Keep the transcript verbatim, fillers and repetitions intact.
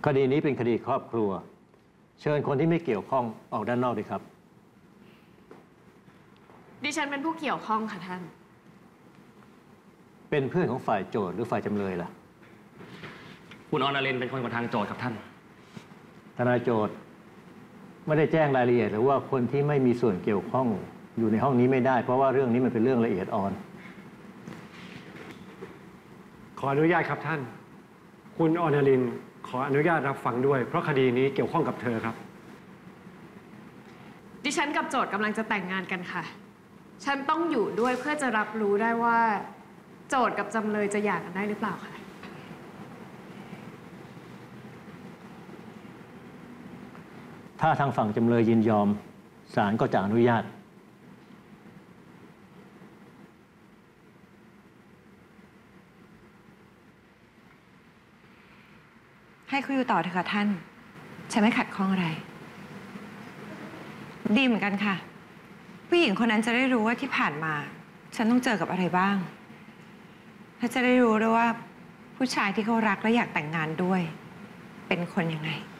คดีนี้เป็นคดีครอบครัวเชิญคนที่ไม่เกี่ยวข้องออกด้านนอกด้วยครับดิฉันเป็นผู้เกี่ยวข้องค่ะท่านเป็นเพื่อนของฝ่ายโจทย์หรือฝ่ายจำเลยล่ะคุณอรนเป็นคนของทางโจทย์ครับท่านทนายโจทย์ไม่ได้แจ้งรายละเอียดหรือว่าคนที่ไม่มีส่วนเกี่ยวข้องอยู่ในห้องนี้ไม่ได้เพราะว่าเรื่องนี้มันเป็นเรื่องละเอียดอ่อนขออนุญาตครับท่านคุณอรนขออนุญาตรับฟังด้วยเพราะคดีนี้เกี่ยวข้องกับเธอครับดิฉันกับโจทย์กำลังจะแต่งงานกันค่ะฉันต้องอยู่ด้วยเพื่อจะรับรู้ได้ว่าโจทย์กับจำเลยจะหย่ากันได้หรือเปล่าคะถ้าทางฝั่งจำเลยยินยอมศาลก็จะอนุญาตให้เขาอยู่ต่อเถอะค่ะท่านฉันไม่ขัดข้องอะไรดีเหมือนกันค่ะผู้หญิงคนนั้นจะได้รู้ว่าที่ผ่านมาฉันต้องเจอกับอะไรบ้างและจะได้รู้ด้วยว่าผู้ชายที่เขารักและอยากแต่งงานด้วยเป็นคนยังไง